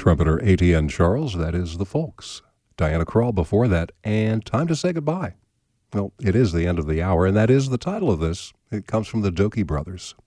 trumpeter A.T.N. Charles. That is the Folks. Diana Krall before that, and Time to Say Goodbye. Well, it is the end of the hour, and that is the title of this. It comes from the Dokie Brothers.